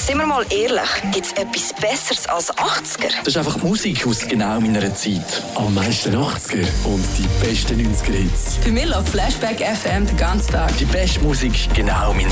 Sind wir mal ehrlich, gibt es etwas Besseres als 80er? Das ist einfach Musik aus genau meiner Zeit. Am meisten 80er und die besten 90er Hits. Für mich läuft Flashback FM den ganzen Tag. Die beste Musik genau meiner